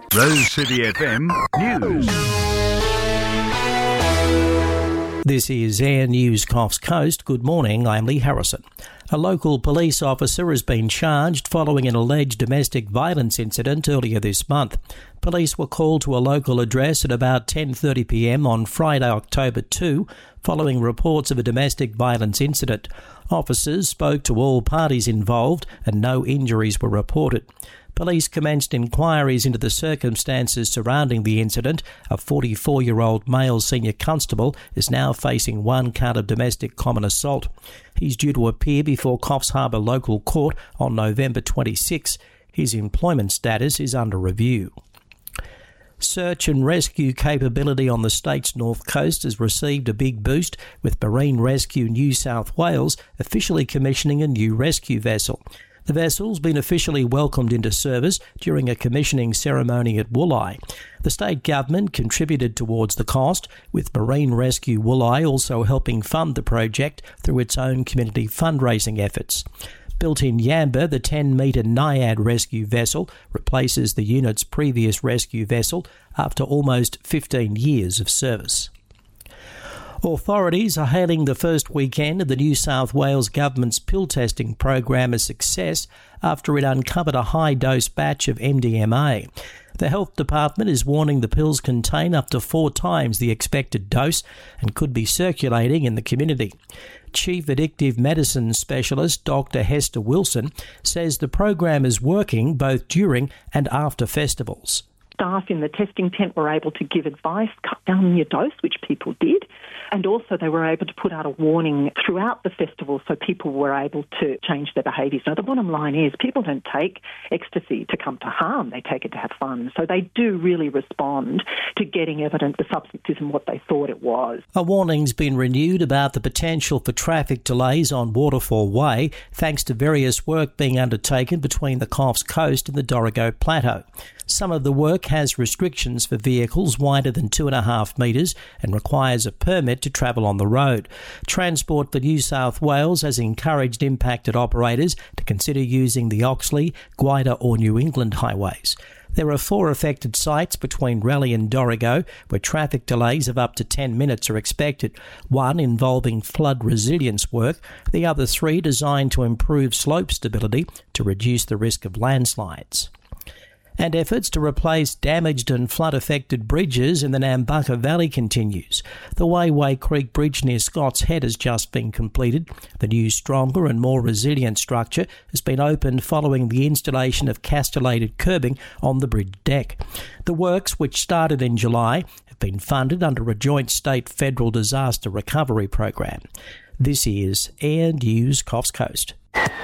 Rose City FM News. This is Air News Coffs Coast. Good morning, I'm Lee Harrison. A local police officer has been charged following an alleged domestic violence incident earlier this month. Police were called to a local address at about 10:30pm on Friday, October 2, following reports of a domestic violence incident. Officers spoke to all parties involved and no injuries were reported. Police commenced inquiries into the circumstances surrounding the incident. A 44-year-old male senior constable is now facing 1 count of domestic common assault. He's due to appear before Coffs Harbour Local Court on November 26. His employment status is under review. Search and rescue capability on the state's north coast has received a big boost, with Marine Rescue New South Wales officially commissioning a new rescue vessel. The vessel's been officially welcomed into service during a commissioning ceremony at Wooli. The state government contributed towards the cost, with Marine Rescue Wooli also helping fund the project through its own community fundraising efforts. Built in Yamba, the 10-metre Naiad rescue vessel replaces the unit's previous rescue vessel after almost 15 years of service. Authorities are hailing the first weekend of the New South Wales Government's pill testing program a success after it uncovered a high-dose batch of MDMA. The Health Department is warning the pills contain up to 4 times the expected dose and could be circulating in the community. Chief Addictive Medicine Specialist Dr. Hester Wilson says the program is working both during and after festivals. Staff in the testing tent were able to give advice, cut down your dose, which people did, and also they were able to put out a warning throughout the festival so people were able to change their behaviours. Now, the bottom line is people don't take ecstasy to come to harm, they take it to have fun. So they do really respond to getting evidence the substance isn't what they thought it was. A warning's been renewed about the potential for traffic delays on Waterfall Way, thanks to various work being undertaken between the Coffs Coast and the Dorrigo Plateau. Some of the work has restrictions for vehicles wider than 2.5 metres and requires a permit to travel on the road. Transport for New South Wales has encouraged impacted operators to consider using the Oxley, Gwydir or New England highways. There are 4 affected sites between Raleigh and Dorrigo where traffic delays of up to 10 minutes are expected, 1 involving flood resilience work, the other 3 designed to improve slope stability to reduce the risk of landslides. And efforts to replace damaged and flood-affected bridges in the Nambucca Valley continues. The Wayway Creek Bridge near Scott's Head has just been completed. The new, stronger and more resilient structure has been opened following the installation of castellated curbing on the bridge deck. The works, which started in July, have been funded under a joint state-federal disaster recovery program. This is Air News Coffs Coast.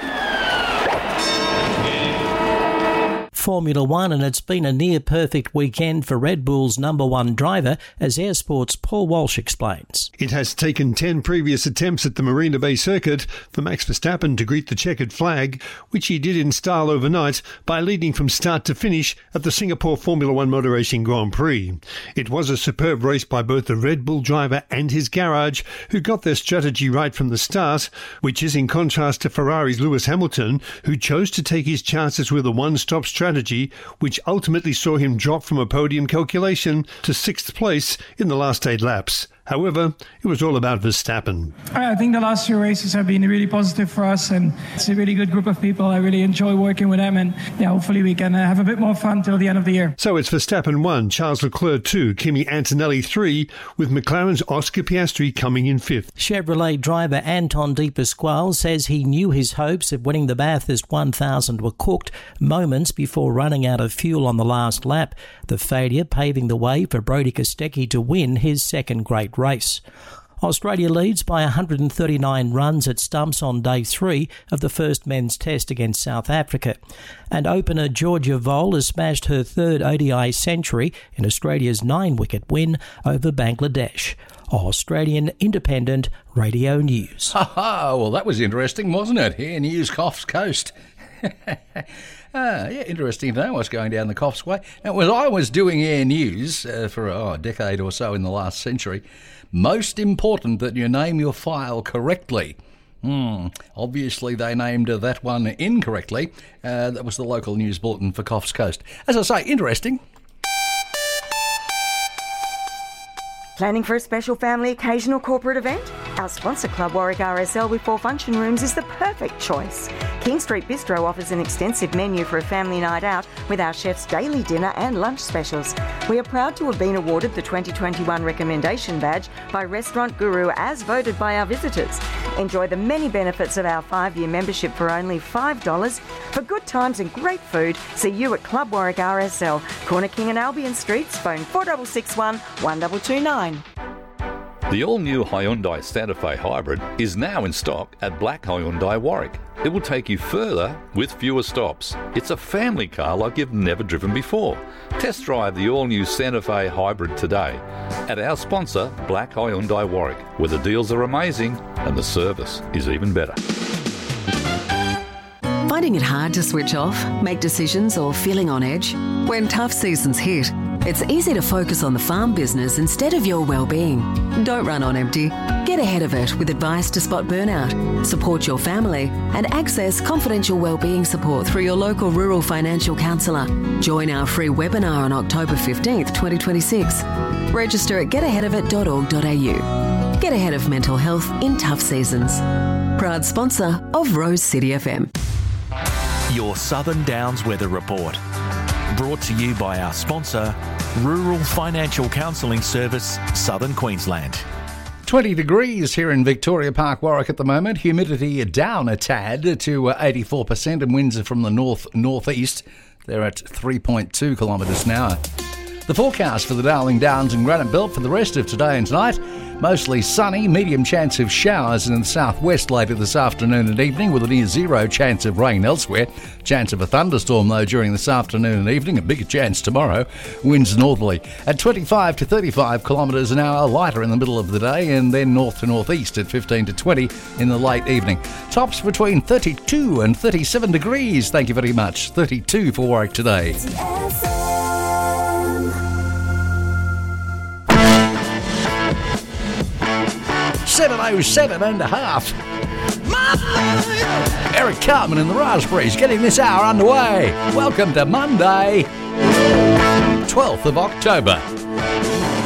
Formula One, and it's been a near-perfect weekend for Red Bull's number 1 driver, as Air Sport's Paul Walsh explains. It has taken 10 previous attempts at the Marina Bay circuit for Max Verstappen to greet the checkered flag, which he did in style overnight by leading from start to finish at the Singapore Formula One Motor Racing Grand Prix. It was a superb race by both the Red Bull driver and his garage, who got their strategy right from the start, which is in contrast to Ferrari's Lewis Hamilton, who chose to take his chances with a one-stop strategy, which ultimately saw him drop from a podium calculation to 6th place in the last 8 laps. However, it was all about Verstappen. I think the last few races have been really positive for us, and it's a really good group of people. I really enjoy working with them, and hopefully we can have a bit more fun till the end of the year. So it's Verstappen 1, Charles Leclerc 2, Kimi Antonelli 3, with McLaren's Oscar Piastri coming in 5th. Chevrolet driver Anton De Pasquale says he knew his hopes of winning the Bathurst 1000 were cooked moments before running out of fuel on the last lap, the failure paving the way for Brodie Kostecki to win his second great race. Australia leads by 139 runs at stumps on day 3 of the first men's test against South Africa. And opener Georgia Vole has smashed her 3rd ODI century in Australia's 9-wicket win over Bangladesh. Australian Independent Radio News. Well, that was interesting, wasn't it? Here, News Coffs Coast. Interesting to know what's going down the Coffs Way. Now, when I was doing Air News for a decade or so in the last century, most important that you name your file correctly. Obviously, they named that one incorrectly. That was the local news bulletin for Coffs Coast. As I say, interesting. Planning for a special family occasion or corporate event? Our sponsor Club Warwick RSL with 4 function rooms is the perfect choice. King Street Bistro offers an extensive menu for a family night out with our chef's daily dinner and lunch specials. We are proud to have been awarded the 2021 Recommendation Badge by Restaurant Guru as voted by our visitors. Enjoy the many benefits of our 5-year membership for only $5. For good times and great food, see you at Club Warwick RSL, Corner King and Albion Streets, phone 4661 1229. The all-new Hyundai Santa Fe Hybrid is now in stock at Black Hyundai Warwick. It will take you further with fewer stops. It's a family car like you've never driven before. Test drive the all-new Santa Fe Hybrid today at our sponsor, Black Hyundai Warwick, where the deals are amazing and the service is even better. Finding it hard to switch off, make decisions or feeling on edge? When tough seasons hit, it's easy to focus on the farm business instead of your well-being. Don't run on empty. Get ahead of it with advice to spot burnout, support your family and access confidential well-being support through your local rural financial counsellor. Join our free webinar on October 15th, 2026. Register at getaheadofit.org.au. Get ahead of mental health in tough seasons. Proud sponsor of Rose City FM. Your Southern Downs Weather Report. Brought to you by our sponsor, Rural Financial Counselling Service, Southern Queensland. 20 degrees here in Victoria Park, Warwick at the moment. Humidity down a tad to 84% and winds are from the north-northeast. They're at 3.2 kilometres an hour. The forecast for the Darling Downs and Granite Belt for the rest of today and tonight, mostly sunny, medium chance of showers in the southwest later this afternoon and evening with a near zero chance of rain elsewhere. Chance of a thunderstorm though during this afternoon and evening, a bigger chance tomorrow. Winds northerly at 25 to 35 kilometres an hour, lighter in the middle of the day and then north to northeast at 15 to 20 in the late evening. Tops between 32 and 37 degrees. Thank you very much. 32 for Warwick today. 7:07 and a half. Eric Cartman and the Raspberries getting this hour underway. Welcome to Monday, 12th of October.